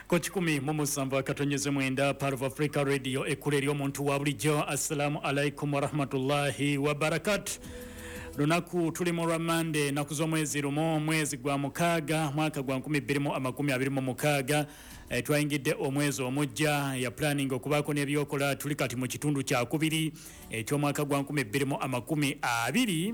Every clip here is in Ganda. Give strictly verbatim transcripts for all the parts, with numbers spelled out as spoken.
Kochikumi mumusambu akatonyeze mwenda Part of Africa Radio ekuleri omuntu wa bulijjo. Assalamu alaikum wa rahmatullahi wa barakatuh. Lunaku tuli mu Ramande naku z'omwezi lumo mwezi gwa mukaaga mwaka gwa nkumi bbiri mu amakumi abiri mu mukaaga. E, twayingidde omwezi omujja ya planning okubaako n'ebyokola tuli kati mu kitundu kya kubiri eky'omwaka gwa nkumi bbiri mu amakumi abiri.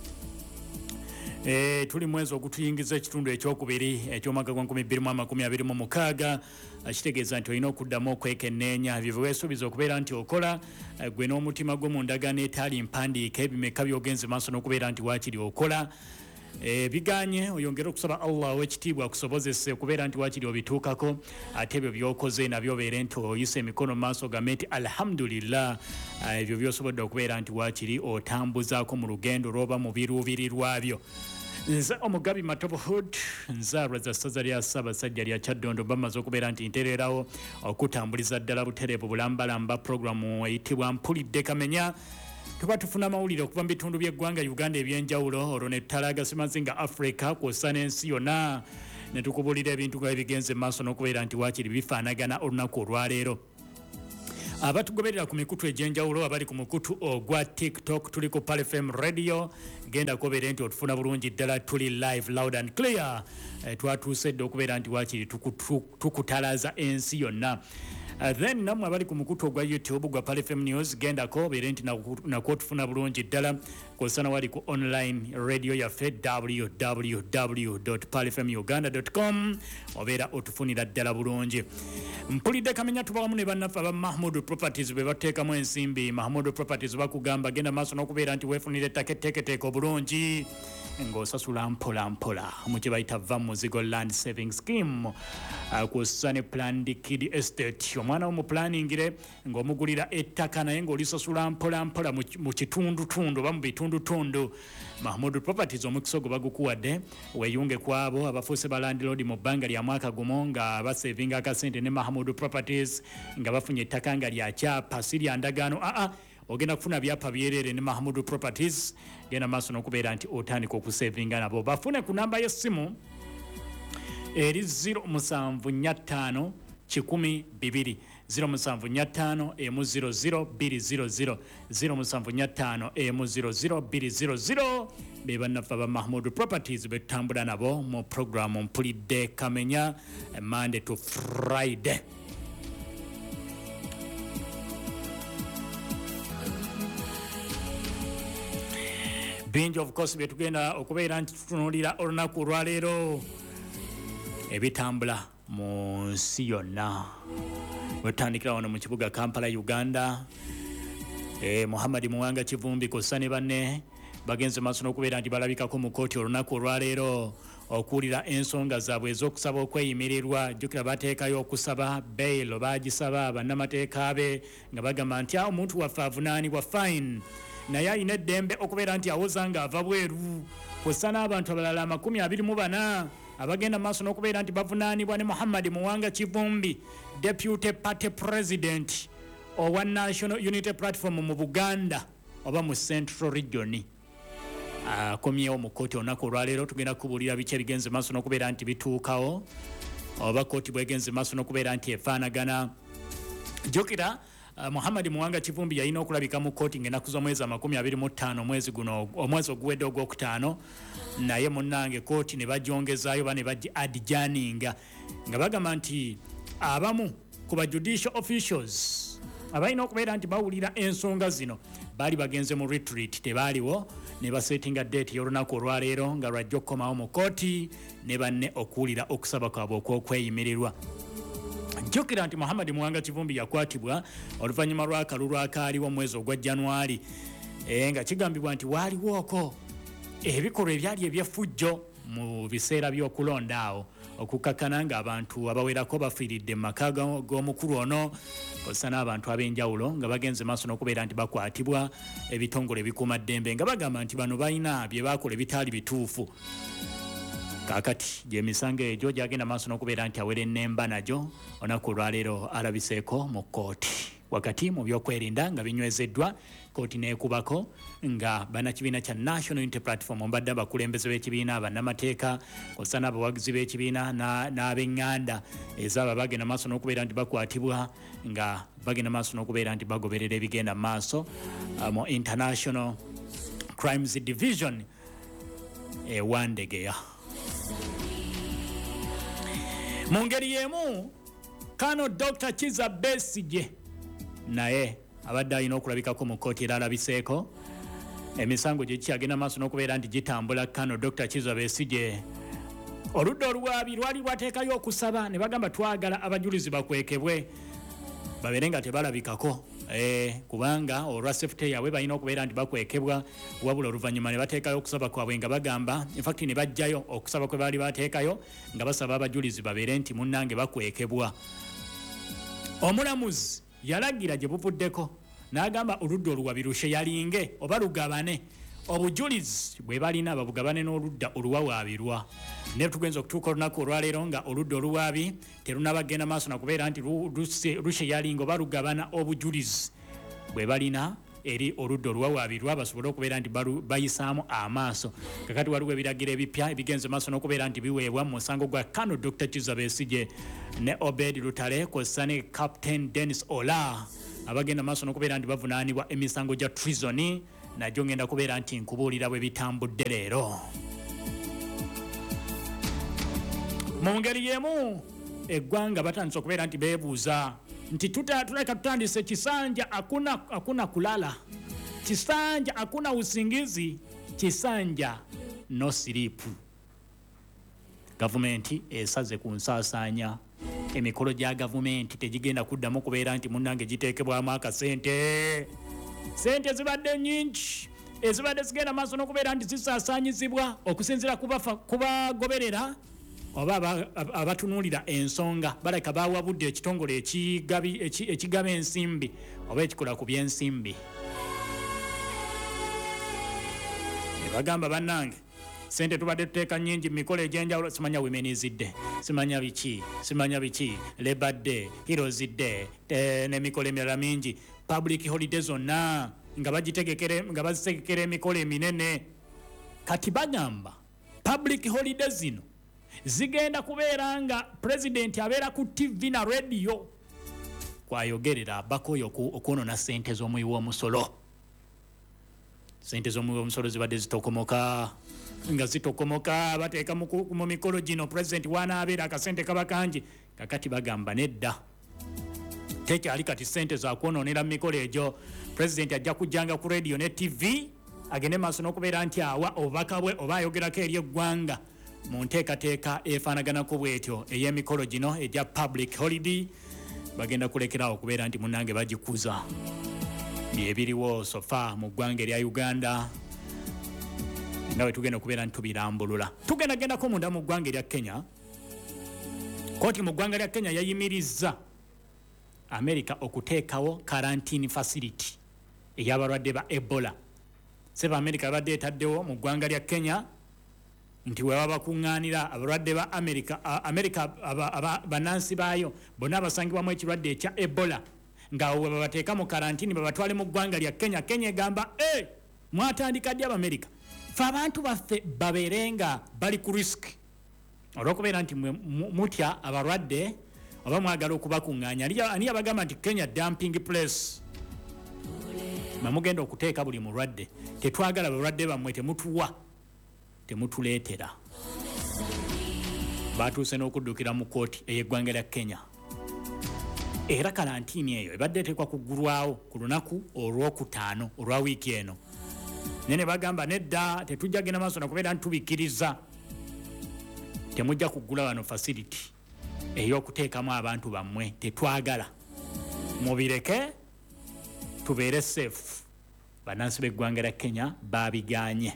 E, tuli mwezi ogutuyingiza ekitundu ekyokubiri eky'omwaka gwa nkumi bbiri mu amakumi abiri mu mukaaga. Kitegeeza nti olina okuddamu okwekenneenya bye weesuubiza okubeera nti okola gwe n'omutima gwo mu ndagaano etaali mpandiika ebimeka by'ogenze maaso n'okubeera nti waakiri okola. E, biganye oyongere okusaba Allah w'ekitiibwa akusobozese okubeera nti waakiri obituukako ate ebyo by'okoze nabyo obeere nti oyise emikono mu maaso game nti alhamdulillah ebyo by'osobodde okubeera nti waakiri otambuzaako mu lugendo lw'oba mu biruubirirwa byo. Nze omugabi Matobo Hood nzaalwa za ssaza lya Ssaabasajja lya Kyaddondo bamaze okubeera nti ntereerawo okutambuliza ddala butereevu bulambalamba programu eyitibwa Mpulidde Kamenya. Tuba tufuna amawulire okuva mu bitundu by'eggwanga Uganda eby'enjawulo olwo ne tutalaga simazinga Africa kw'ossa n'ensi yonna ne tukubulira ebintu nga ebigenze mu maaso n'okubeera nti waakiri bifaanagana olunaku olwaleero. Abatugoberera ku mikutu egy'enjawulo abali ku mukutu ogwa TikTok tuli ku Pal F M Radio genda kubeera nti otufuna bulungi ddala tuli live loud and clear. E, twatuuse dde okubeera nti waakiri tukutalaza ensi yonna. Uh, then namwe abali ku mukutu ogwa YouTube gwa Pal F M News genda ko beere nti nakwo tufuna bulungi ddala kw'ossa wali ku online radio yaffe w w w dot pal f m uganda dot com obeera otufunira ddala bulungi. Mpulidde Kamenya tubawamu ne bannaffe aba Mahmood Properties be bateekamu ensimbi. Mahmood Properties bakugamba genda maaso n'okubeera nti weefunire ettaka etteeketeeke obulungi ng'osasula mpola mpola mu kye bayita va muzigo land saving scheme. Uh, kw'ossa ne planned kid estate omwana w'omuplaningire ng'omugulira ettaka naye ng'olisasula mpola mpola mu kitundutundu oba mu bitundutundu. Mahmood Properties omukisa ogwo bagukuwadde weeyunge ku abo abafuuse ba landlord mu bbanga lya mwaka gumo nga basevinga akasente ne Mahmood Properties nga bafunye ettaka nga lya kyapa si lya ndagaano. Aa ogenda kufuna byapa byerere ne Mahmood Properties genda maaso n'okubeera nti otandika okusevinga nabo. Bafune ku namba y'essimu eri zero musanvu nnya ttaano kikumi bibiri zero musanvu nnya ttaano emu zero zero bbiri zero zero zero musanvu nnya ttaano emu zero zero bbiri zero zero be bannaffe aba Mahmood Properties be tutambula nabo mu programu Mpulidde Kamenya Monday to Friday. Bingi of course bye tugenda okubeera nti tutunuulira olunaku olwaleero ebitambula mu nsi yonna. Wetandikira wano mu kibuga Kampala Uganda. E, Muhammad Muwanga Kivumbi kw'ossa ne banne bagenze maaso n'okubeera nti balabikako mu kooti olunaku olwaleero okuwulira ensonga zaabwe ez'okusaba okweyimirirwa. Jjukira bateekayo okusaba bail baagisaba bannamateeka be nga bagamba nti awo omuntu waffe avunaanibwa fine naye alina eddembe okubeera nti awoza nga ava bweru. Kw'ossa n'abantu abalala amakumi abiri mu bana abagenda maaso n'okubeera nti bavunaanibwa ne Muhammad Muwanga Kivumbi Deputy Party President owa National Unity Platform mu Buganda oba mu Central Region. Akomyewo mu kooti olunaku olwaleero tugenda kubuulira biki ebigenze maaso n'okubeera nti bituukawo oba kooti bwegenze maaso n'okubeera nti efaanagana. Jjukira Uh, Muhammad Muwanga Kivumbi yalina okulabika mu kooti ng'ennaku z'omwezi amakumi abiri mu ttaano omwezi guno omwezi oguwedde ogwokutaano naye munnange kooti ne bagyongezaayo ba ne bagi adjourninga nga bagamba nti abamu ku ba judicial officials abalina okubeera nti bawulira ensonga zino baali bagenze mu retreat tebaaliwo ne basetinga date y'olunaku olwaleero nga lwajja okukomawo mu kooti ne banne okuwulira okusaba kwabwe okw'okweyimirirwa. Jjukira nti Muhammad Muwanga Kivumbi yakwatibwa oluvannyuma lw'akalulu akaaliwo omwezi ogwa January e, nga kigambibwa nti waaliwoko ebikolwa ebyali ebyeffujjo mu biseera by'okulonda awo okukakkana ng'abantu abawerako bafiiridde mu maka g'omukulu ono kw'ossa n'abantu ab'enjawulo nga bagenze maaso n'okubeera nti bakwatibwa ebitongole ebikuumaddembe nga bagamba nti bano balina bye baakola ebitaali bituufu. Kakati gye misango egyo gyagenda maaso n'okubeera nti awere ennemba nagyo olunaku olwaleero alabiseeko mu kooti. wakati mu byokwerinda nga binywezeddwa kooti neekubako nga bannakibiina kya National Unity Platform mbadde abakulembeze b'ekibiina bannamateeka kw'ossa n'abawagizi b'ekibiina n'ab'eŋŋanda ezaabo bagenda maaso n'okubeera nti bakwatibwa nga bagenda maaso n'okubeera nti bagoberera ebigenda maaso mu International Crimes Division ewandegeya. Mu ngeri y'emu Kano Doctor Kizza Besigye naye abadde alina okulabikako mu kkooti era alabiseeko emisango gye kyagenda maaso n'okubeera nti gitambula. Kano Doctor Kizza Besigye oludda olwabi lwali lwateekayo okusaba ne bagamba twagala abajulizi bakwekebwe babeere nga tebalabikako eh, kubanga olwa safety yaabwe balina okubeera nti bakwekebwa wabula oluvannyuma ne bateekayo okusaba kwabwe nga bagamba infact ne bajjayo okusaba kwe baali bateekayo nga basaba abajulizi babeere nti munnange bakwekebwa. Omulamuzi yalagira gye buvuddeko n'agamba oludda oluwabi lushe yalinge oba lugabane obujulizi bwe balina babugabane n'oludda oluwawaabirwa. Ne tugenza okutuuka olunaku olwaleero nga oludda oluwaabi terunabagenda maaso na kubeera nti lushe yalinga oba lugabana obujulizi bwe balina eri oludda oluwawaabirwa basobole okubeera nti bayisaamu amaaso. Kakati waliwo ebiragiro ebipya ebigenze maaso n'okubeera nti biweebwa mu musango gwa Kano Doctor Kizza Besigye ne Obed Lutale kw'ossa ne Captain Dennis Ola abagenda maaso n'okubeera nti bavunaanibwa emisango gya treason. Najjo ngenda kubeera nti nkubuulira bwe bitambudde leero. Mu ngeri y'emu eggwanga batandise okubeera nti beebuuza nti tuleka tutandise kisanja hakuna, hakuna kulala, kisanja hakuna usingizi, kisanja no sleep. Gavumenti esaze ku nsaasaanya emikolo gya gavumenti tegigenda kuddamu kubeera nti munnange giteekebwamu akasente. Sente zibadde nnyingi ezibadde zigenda maaso n'okubeera nti zisaasaanyizibwa okusinziira kubagoberera oba abatunuulira ensonga baleka baawabudde ekitongole ekigaba ensimbi oba ekikola ku by'ensimbi. Ne bagamba bannange sente tubadde tuteeka nnyingi mu mikolo egy'enjawulo, simanya women izidde, simanya biki simanya biki Labour Day, Heroes Day n'emikolo emirala mingi, public holiday zonna nga bagitegekere nga bazitegekera emikolo eminene. Kati bagamba public holiday zino zigenda kubeera nga president abeera ku T V na radio kwayogerera bakoyo okwonona sente z'omuwi w'omusolo. Sente z'omuwi w'omusolo zibadde zitokomoka nga zitokomoka bateeka mu mikolo gino president wanaabeera akasente kaba kangi. Kakati bagamba nedda tekyali kati sente za kwonoonera mu mikolo egyo. President ajja kujjanga ku radio ne T V agende maaso n'okubeera nti awa obubaka bwe oba ayogerako eri eggwanga mu nteekateeka efaanaganako bwetyo ey'emikolo gino egya public holiday. Bagenda kulekerawo okubeera nti munnange bagikuza byebiriwo sofa mu ggwanga erya Uganda nga bwe tugenda okubeera nti tubirambulula. Tugenda gendako munda mu ggwanga erya Kenya. Kooti mu ggwanga lya Kenya yayimirizza America okuteekawo quarantine facility ey'abalwadde ba Ebola. Seba America badde etaddewo mu ggwanga lya Kenya nti wewa bakuŋŋaanira abalwadde ba America America bannansi baayo bonna basangibwamu ekirwadde ekya Ebola nga we babateeka mu quarantine babatwale mu ggwanga lya Kenya. Kenya egamba e mwatandika ddi America fe abantu baffe babeere nga bali ku risk olw'okubeera nti mutya abalwadde oba mwagala okubakuŋŋaanya. Ani abagamba nti Kenya dumping place mamugenda okuteeka buli mulwadde tetwagala balwadde bammwe temutuwa temutuleetera. Batuuse n'okuddukira mu kooti ey'eggwanga lya Kenya era kalantiini eyo ebadde eteekwa kuggulwawo ku lunaku olwokutaano olwa wiiki eno. Naye ne bagamba nedda tetujja genda maaso na kubeera ntubikkiriza temujja kuggula wano facility ey'okuteekamu abantu bammwe tetwagala mubireke tubeere safe. Bannansi b'eggwanga lya Kenya baabiganye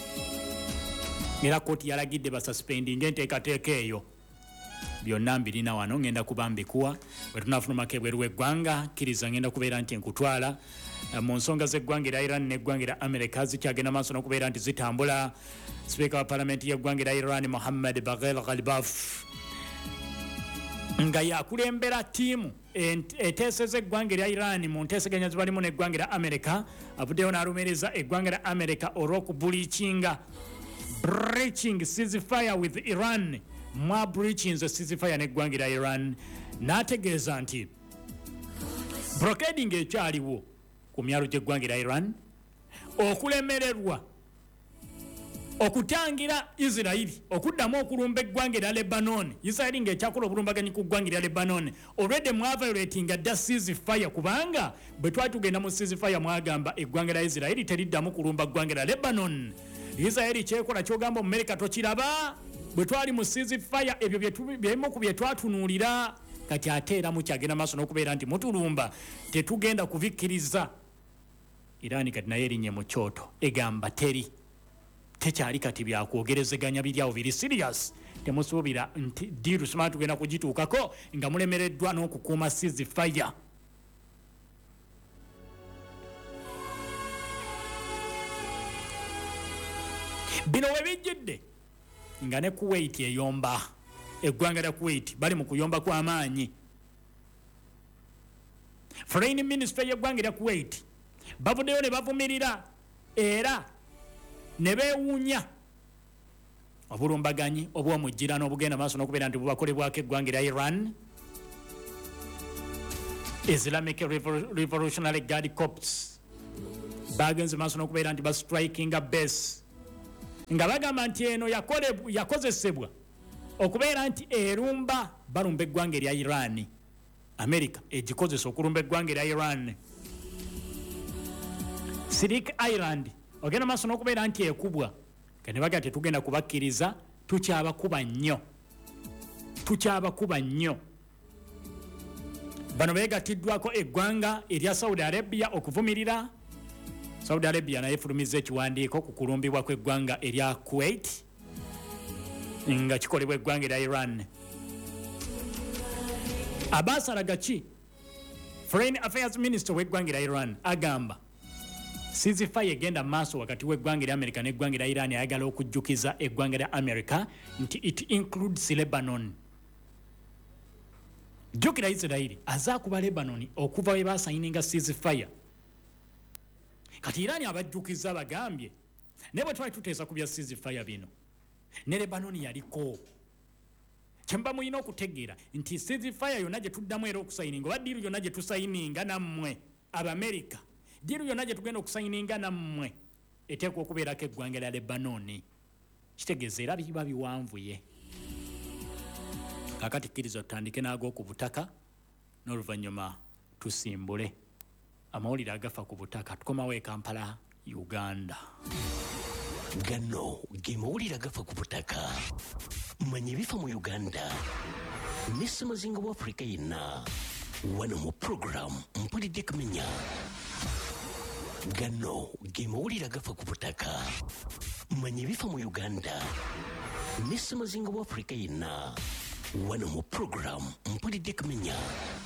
era kooti yalagidde basuspending enteekateeka eyo. Byonna mbirina wano ngenda kuba mbikuwa bwe tunaafulumako ebweru w'eggwanga kkiriza ngenda kubeera nti nkutwala mu nsonga z'eggwanga erya Iran n'eggwanga erya America zikyagenda maaso n'okubeera nti zitambula. Sipiika wa paalamenti y'eggwanga erya Iran Mohammad Baghel Ghalibaf nga yakulembera ttiimu eteeseza eggwanga erya Iran mu nteeseganya zibalimu n'eggwanga erya America avuddeyo n'alumiririza eggwanga erya America olw'okubuliikinga breaching ceasefire with Iran mwa breaching ceasefire n'eggwanga erya Iran n'ategeeza nti blockading ekyaliwo ku myalo gy'eggwanga erya Iran okulemererwa okutangira Israel okuddamu okulumba eggwanga erya Lebanon Israel ng'ekyakola obulumbaganyi ku ggwanga erya Lebanon already mwaviolatinga dda ceasefire kubanga bwe twali tugenda mu ceasefire mwagamba eggwanga erya Israel teriddamu kulumba ggwanga erya Lebanon. Israel kyekola kyogamba mu America tokiraba bwe twali mu ceasefire ebyo byemu ku bye twatunuulira kati ate era mukyagenda maaso n'okubeera nti mutulumba tetugenda kubikkiriza. Iran kati naye erinnya mu kyoto egamba teri tekyali kati byakwogerezeganya biryawo biri serious temusuubira nti diiru sima tugenda kugituukako nga mulemereddwa n'okukuuma ceasefire. Bino we bijjidde nga ne Kuwait eyomba eggwanga lya Kuwait bali mu kuyomba kw'amaanyi. Foreign Minister y'eggwanga lya Kuwait bavuddeyo ne bavumirira era ne beewuunya obulumbaganyi obw'omujjirano obugenda maaso n'okubeera nti bubakolebwako eggwanga erya Iran. Islamic Revolutionary Guard Corps bagenze maaso n'okubeera nti bastrikinga base nga bagamba nti eno yakozesebwa okubeera nti erumba balumba eggwanga erya Iran. America egikozesa okulumba eggwanga erya Iran. Sirik Island ogenda maaso n'okubeera nti ekubwa kane baga tetugenda kubakkiriza tukyabakuba nnyo tukyabakuba nnyo. Bano beegatiddwako eggwanga erya Saudi Arabia okuvumirira. Saudi Arabia naye efulumizza ekiwandiiko ku kulumbibwa kw'eggwanga erya Kuwait nga kikolebwa eggwanga erya Iran. Abbas Araghchi Foreign Affairs Minister w'eggwanga erya Iran agamba ceasefire egenda maaso wakati w'eggwanga erya America n'eggwanga erya Iran ayagala okujjukiza eggwanga erya America nti it includes Lebanon. Jjukira Israel azaakuba Lebanon okuva we baasayininga ceasefire. Kati Iran abajjukiza bagambye ne bwe twali tuteesa ku bya ceasefire bino ne Lebanon yaliko. Kyemba muyina okutegeera nti ceasefire yonna gye tuddamu era okusayininga oba diiru yonna gye tusayininga nammwe Abamerica diiru yonna gye tugenda okusayininga nammwe eteekwa okubeerako eggwanga lya Lebanon. Kitegeeza era biba biwanvuye. Kaakati kkiriza tutandike n'ag'oku ku butaka n'oluvannyuma tusimbule amawulire agafa ku butaka tukomawo e Kampala Uganda. Gano ge mawulire agafa ku butaka manya ebifa mu Uganda ne Ssemazinga wa Afrika yenna wano mu program mpulidde kumenya. Gano ge mawulire agafa ku butaka manya ebifa mu Uganda ne Ssemazinga wa Afrika yenna wano mu program mpulidde kumenya.